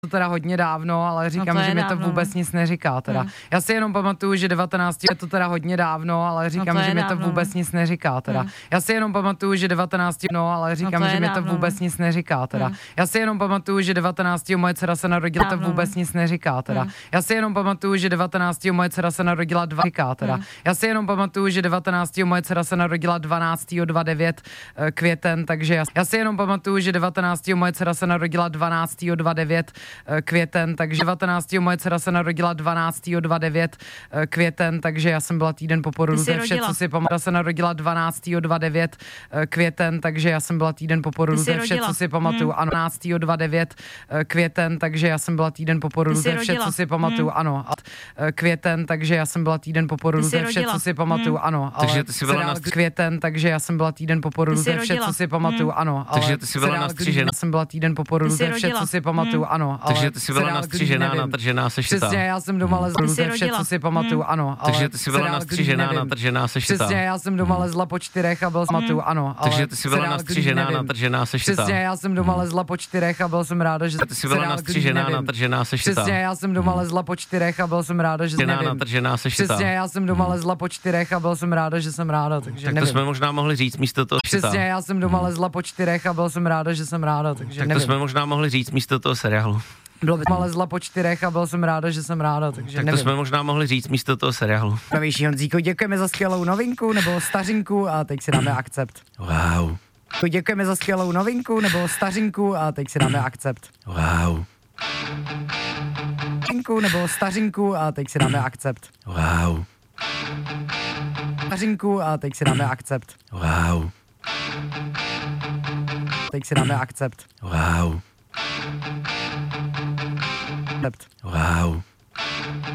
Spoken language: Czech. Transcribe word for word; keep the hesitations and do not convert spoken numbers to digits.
to teda hodně dávno, ale říkám, no že mi to dávno, vůbec nic neříká teda. Hmm. Já si jenom pamatuju, že devatenáct je to teda hodně dávno, ale říkám, no že mi to dávno. vůbec nic neříká teda. Hmm. Já si jenom pamatuju, že devatenáct no, ale říkám, no že mi to dávno. vůbec nic neříká teda. Hmm. Já si jenom pamatuju, že devatenáct moje dcera se narodila, dávno. To vůbec nic neříká teda. Hmm. Já si jenom pamatuju, že devatenáct moje dcera se narodila dva říká teda. Hmm. Já si jenom pamatuju, že devatenáct moje dcera se narodila dvanáctého deváté květen, takže já, já si jenom pamatuju, že devatenáctého moje dcera se narodila dvanáctého deváté květen, takže devatenáctého moje dcera se narodila dvanáctého deváté květen, takže já jsem byla týden po porodu, to je vše, co si pamatuju. Se narodila dvanáctého deváté květen, takže já jsem byla týden po porodu, to je vše, co si pamatuju. Ano, dvanáctého deváté květen, takže já jsem byla týden po porodu, to je vše, co si pamatuju. Ano, květen, takže já jsem byla týden po porodu, to je vše, co si pamatuju. Ano, takže ty jsi byla na květen, takže já jsem byla týden po porodu, to je vše, co si pamatuju. Ano, takže ty jsi byla nastřížená. Jsem byla týden po porodu, to je vše, co si pamatuju. Ano, takže ty jsi byla nastřížená, natržená, sešitá. Přesně, já jsem doma lezla, to je vše, co si pamatuju. Ano, takže ty jsi byla nastřížená, natržená, sešitá. Přesně, já jsem doma lezla po čtyřech a byl pamatuju. Ano, takže ty jsi byla nastřížená, natržená, sešitá. Přesně, já jsem doma lezla po čtyřech a byl jsem ráda, že ty jsi byla nastřížená, natržená, sešitá. Přesně, já jsem doma lezla po čtyřech a byl jsem ráda, že nevím. Natržená, sešitá. Přesně, já jsem doma lezla po čtyřech a byl jsem ráda, že jsem ráda, takže tak to jsme možná mohli říct místo toho sešitá. Přesně, já jsem doma lezla po čtyřech a byl jsem ráda, že jsem ráda, takže tak nevím. to jsme možná mohli říct místo toho seriálu. Bylo by lezla po čtyřech a byl jsem ráda, že jsem ráda, takže tak nevím. to jsme možná mohli říct místo toho seriálu. Novější Honzíko, děkujeme za skvělou novinku nebo stařinku a teď si dáme akcept. Wow. Děkujeme za skvělou novinku nebo stařinku a teď si dáme akcept. Wow. Nebo stařinku a teď si dáme akcept. Wow. Stařinku a teď si dáme akcept. Wow. Teď si dáme akcept. Wow. Akcept. Wow.